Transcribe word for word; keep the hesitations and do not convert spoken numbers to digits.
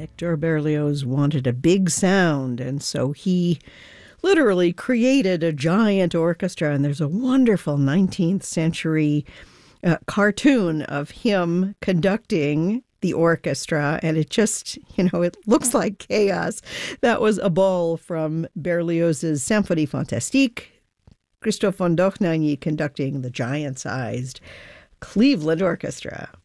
Hector Berlioz wanted a big sound, and so he literally created a giant orchestra. And there's a wonderful nineteenth century uh, cartoon of him conducting the orchestra, and it just, you know, it looks like chaos. That was a ball from Berlioz's Symphonie Fantastique, Christoph von Dohnanyi conducting the giant-sized Cleveland Orchestra.